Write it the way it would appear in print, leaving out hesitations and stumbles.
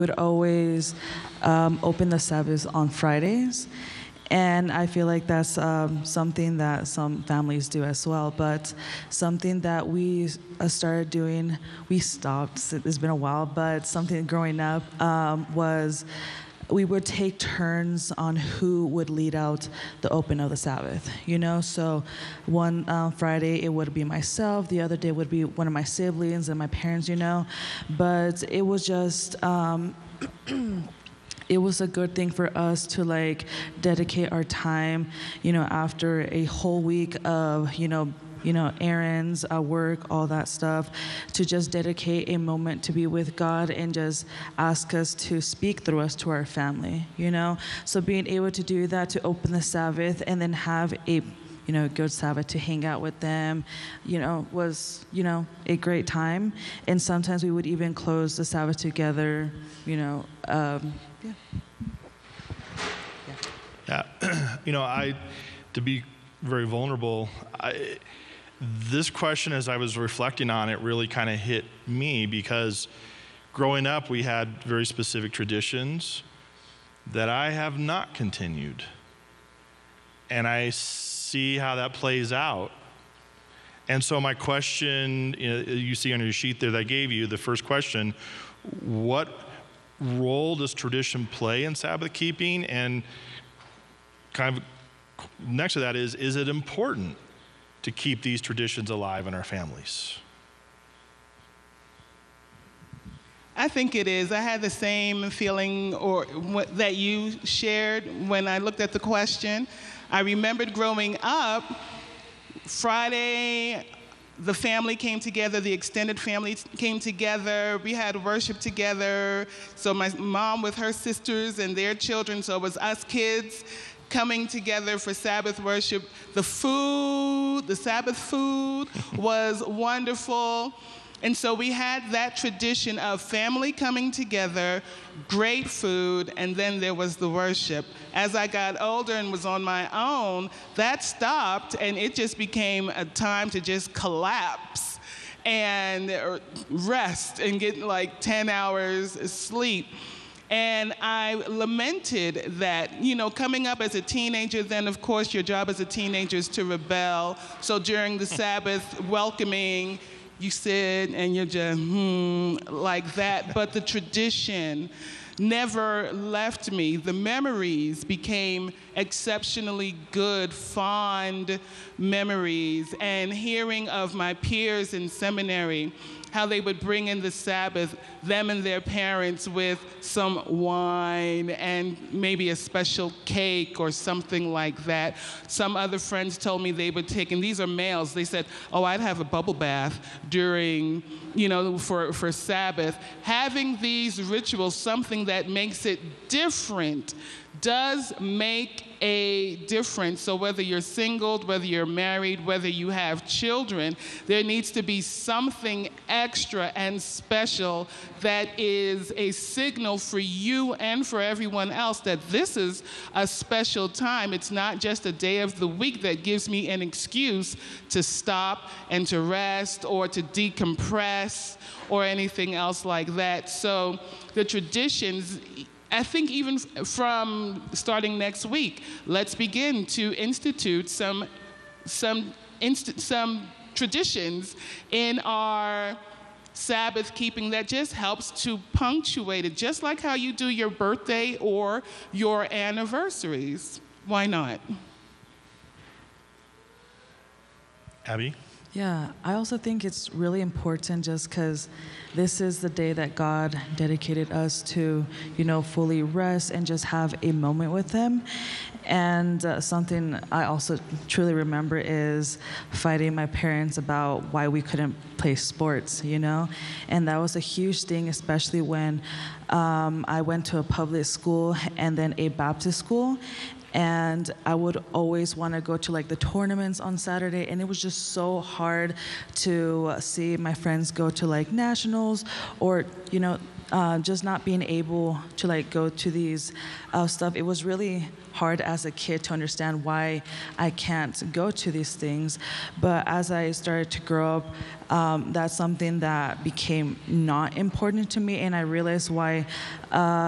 would always open the Sabbath on Fridays. And I feel like that's something that some families do as well. But something that we started doing, we stopped, it's been a while, but something growing up was we would take turns on who would lead out the open of the Sabbath, you know? So one Friday it would be myself, the other day would be one of my siblings and my parents, you know? But it was just, it was a good thing for us to like dedicate our time, you know, after a whole week of, errands, work, all that stuff, to just dedicate a moment to be with God and just ask us to speak through us to our family, you know? So being able to do that, to open the Sabbath and then have a good Sabbath to hang out with them, was, a great time. And sometimes we would even close the Sabbath together, yeah. Yeah. To be very vulnerable, this question, as I was reflecting on it, really kind of hit me because growing up, we had very specific traditions that I have not continued. And I see how that plays out. And so my question, you see on your sheet there that I gave you, the first question, what role does tradition play in Sabbath keeping? And kind of next to that is it important to keep these traditions alive in our families? I think it is. I had the same feeling that you shared when I looked at the question. I remembered growing up, Friday, the family came together, the extended family came together, we had worship together. So my mom with her sisters and their children, so it was us kids coming together for Sabbath worship. The Sabbath food was wonderful. And so we had that tradition of family coming together, great food, and then there was the worship. As I got older and was on my own, that stopped, and it just became a time to just collapse and rest and get like 10 hours sleep. And I lamented that, coming up as a teenager, then of course your job as a teenager is to rebel. So during the Sabbath welcoming, you sit and you're just, like that. But the tradition never left me. The memories became exceptionally good, fond memories. And hearing of my peers in seminary, how they would bring in the Sabbath, them and their parents with some wine and maybe a special cake or something like that. Some other friends told me they would take, and these are males, they said, I'd have a bubble bath during, for Sabbath. Having these rituals, something that makes it different, does make a difference. So whether you're single, whether you're married, whether you have children, there needs to be something extra and special that is a signal for you and for everyone else that this is a special time. It's not just a day of the week that gives me an excuse to stop and to rest or to decompress or anything else like that. So the traditions, I think even from starting next week, let's begin to institute some traditions in our Sabbath keeping that just helps to punctuate it, just like how you do your birthday or your anniversaries. Why not? Abby? Yeah, I also think it's really important just because this is the day that God dedicated us to, fully rest and just have a moment with Him. And something I also truly remember is fighting my parents about why we couldn't play sports, And that was a huge thing, especially when I went to a public school and then a Baptist school. And I would always want to go to like the tournaments on Saturday, and it was just so hard to see my friends go to like nationals or just not being able to like go to these stuff, it was really hard as a kid to understand why I can't go to these things. But as I started to grow up, that's something that became not important to me, and I realized why